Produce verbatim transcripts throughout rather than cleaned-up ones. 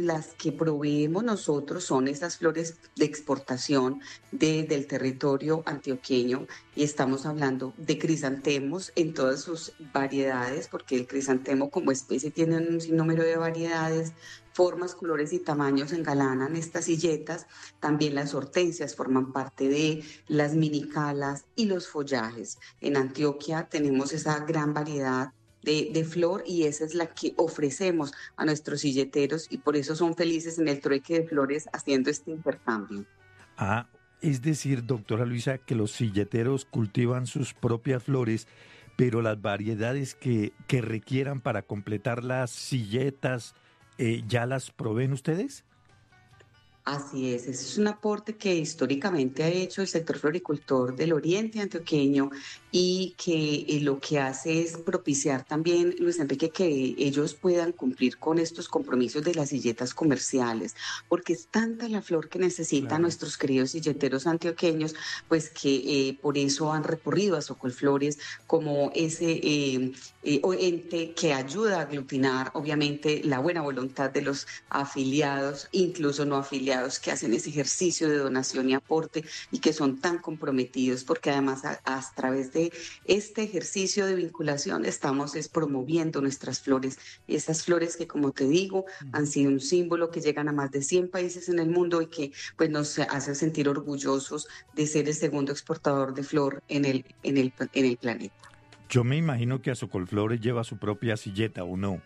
las que proveemos nosotros son esas flores de exportación de, del territorio antioqueño, y estamos hablando de crisantemos en todas sus variedades, porque el crisantemo como especie tiene un sinnúmero de variedades, formas, colores y tamaños engalanan estas silletas. También las hortensias forman parte de las minicalas y los follajes. En Antioquia tenemos esa gran variedad de, de flor, y esa es la que ofrecemos a nuestros silleteros, y por eso son felices en el trueque de flores haciendo este intercambio. Ah, es decir, doctora Luisa, que los silleteros cultivan sus propias flores, pero las variedades que, que requieran para completar las silletas, eh, ¿ya las proveen ustedes? Así es, ese es un aporte que históricamente ha hecho el sector floricultor del oriente antioqueño, y que eh, lo que hace es propiciar también, Luis Enrique, que ellos puedan cumplir con estos compromisos de las silletas comerciales, porque es tanta la flor que necesitan Claro. nuestros queridos silleteros antioqueños, pues que eh, por eso han recurrido a Socolflores como ese eh, eh, ente que ayuda a aglutinar, obviamente, la buena voluntad de los afiliados, incluso no afiliados, que hacen ese ejercicio de donación y aporte y que son tan comprometidos, porque además a, a través de este ejercicio de vinculación estamos es promoviendo nuestras flores, esas flores que, como te digo, han sido un símbolo, que llegan a más de cien países en el mundo, y que pues nos hace sentir orgullosos de ser el segundo exportador de flor en el, en el, en el planeta. Yo me imagino que a Socolflores lleva su propia silleta, ¿o no?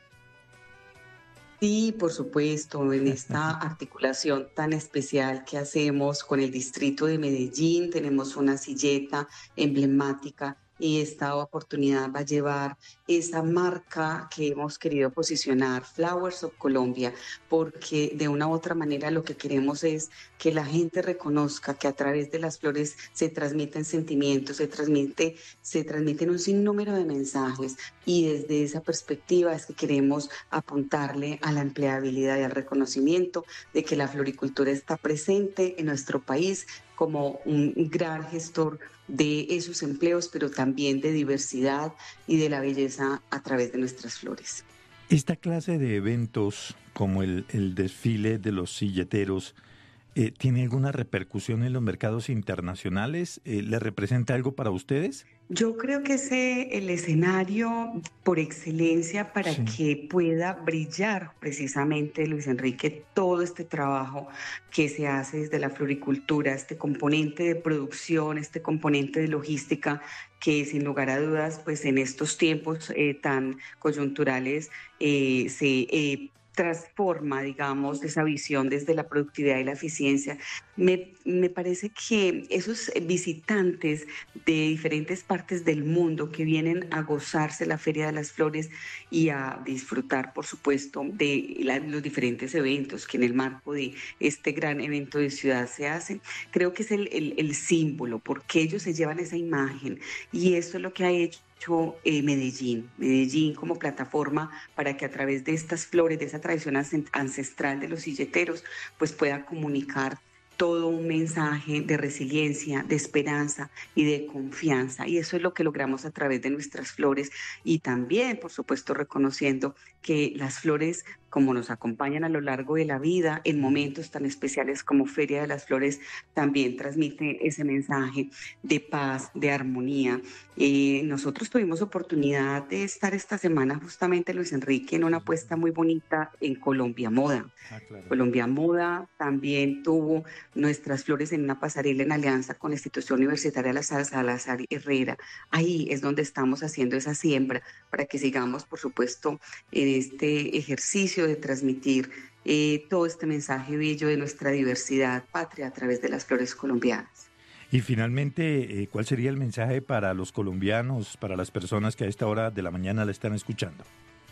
Sí, por supuesto, en esta articulación tan especial que hacemos con el distrito de Medellín, tenemos una silleta emblemática, y esta oportunidad va a llevar esa marca que hemos querido posicionar, Flowers of Colombia, porque de una u otra manera lo que queremos es que la gente reconozca que a través de las flores se transmiten sentimientos, se transmite, se transmiten un sinnúmero de mensajes, y desde esa perspectiva es que queremos apuntarle a la empleabilidad y al reconocimiento de que la floricultura está presente en nuestro país como un gran gestor de esos empleos, pero también de diversidad y de la belleza a través de nuestras flores. Esta clase de eventos, como el, el desfile de los silleteros, eh, ¿tiene alguna repercusión en los mercados internacionales? Eh, ¿Le representa algo para ustedes? Yo creo que es eh, el escenario por excelencia para Sí. que pueda brillar precisamente, Luis Enrique, todo este trabajo que se hace desde la floricultura, este componente de producción, este componente de logística, que sin lugar a dudas, pues en estos tiempos eh, tan coyunturales, eh, se eh, transforma, digamos, esa visión desde la productividad y la eficiencia. Me, me parece que esos visitantes de diferentes partes del mundo que vienen a gozarse la Feria de las Flores y a disfrutar, por supuesto, de la, los diferentes eventos que en el marco de este gran evento de ciudad se hacen, creo que es el, el, el símbolo, porque ellos se llevan esa imagen, y esto es lo que ha hecho Eh, Medellín, Medellín como plataforma para que a través de estas flores, de esa tradición ancestral de los silleteros, pues pueda comunicar todo un mensaje de resiliencia, de esperanza y de confianza. Y eso es lo que logramos a través de nuestras flores, y también, por supuesto, reconociendo que las flores, como nos acompañan a lo largo de la vida, en momentos tan especiales como Feria de las Flores, también transmite ese mensaje de paz, de armonía. Eh, nosotros tuvimos oportunidad de estar esta semana justamente, Luis Enrique, en una Sí. apuesta muy bonita en Colombia Moda. Ah, claro. Colombia Moda también tuvo nuestras flores en una pasarela en alianza con la institución universitaria La Salazar Herrera. Ahí es donde estamos haciendo esa siembra para que sigamos, por supuesto, en este ejercicio de transmitir eh, todo este mensaje bello de nuestra diversidad patria a través de las flores colombianas. Y finalmente, eh, ¿cuál sería el mensaje para los colombianos, para las personas que a esta hora de la mañana la están escuchando?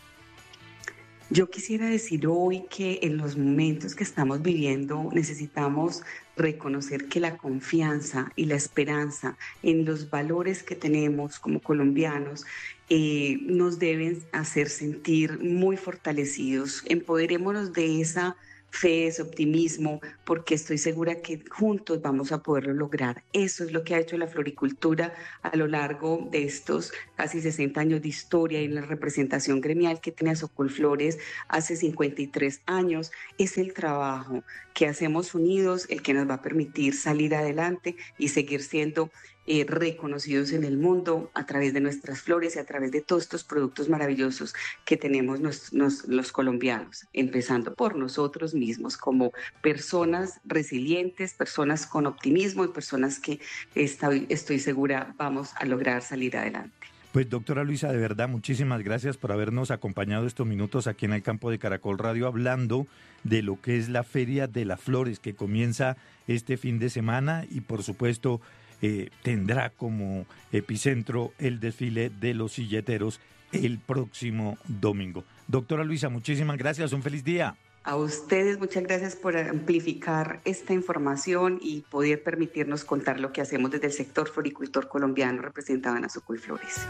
Yo quisiera decir hoy que en los momentos que estamos viviendo necesitamos reconocer que la confianza y la esperanza en los valores que tenemos como colombianos eh, nos deben hacer sentir muy fortalecidos. Empoderémonos de esa fe, ese optimismo, porque estoy segura que juntos vamos a poderlo lograr. Eso es lo que ha hecho la floricultura a lo largo de estos casi sesenta años de historia, y en la representación gremial que tiene Socolflores hace cincuenta y tres años. Es el trabajo que hacemos unidos el que nos va a permitir salir adelante y seguir siendo Eh, reconocidos en el mundo a través de nuestras flores y a través de todos estos productos maravillosos que tenemos nos, nos, los colombianos, empezando por nosotros mismos como personas resilientes, personas con optimismo y personas que estoy, estoy segura vamos a lograr salir adelante. Pues doctora Luisa, de verdad, muchísimas gracias por habernos acompañado estos minutos aquí en el campo de Caracol Radio hablando de lo que es la Feria de las Flores que comienza este fin de semana y por supuesto Eh, tendrá como epicentro el desfile de los silleteros el próximo domingo. Doctora Luisa, muchísimas gracias, un feliz día. A ustedes muchas gracias por amplificar esta información y poder permitirnos contar lo que hacemos desde el sector floricultor colombiano representado en Socolflores.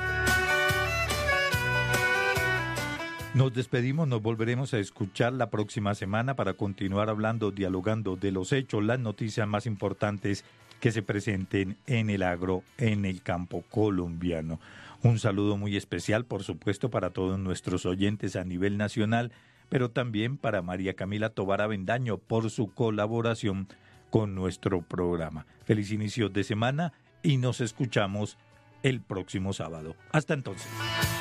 Nos despedimos, nos volveremos a escuchar la próxima semana para continuar hablando, dialogando de los hechos, las noticias más importantes que se presenten en el agro, en el campo colombiano. Un saludo muy especial, por supuesto, para todos nuestros oyentes a nivel nacional, pero también para María Camila Tovar Avendaño por su colaboración con nuestro programa. Feliz inicio de semana y nos escuchamos el próximo sábado. Hasta entonces.